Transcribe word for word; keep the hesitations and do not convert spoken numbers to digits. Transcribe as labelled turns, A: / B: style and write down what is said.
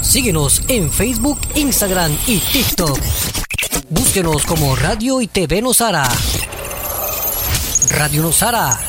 A: Síguenos en Facebook, Instagram y TikTok. Búsquenos como Radio y T V Nosara. Radio Nosara.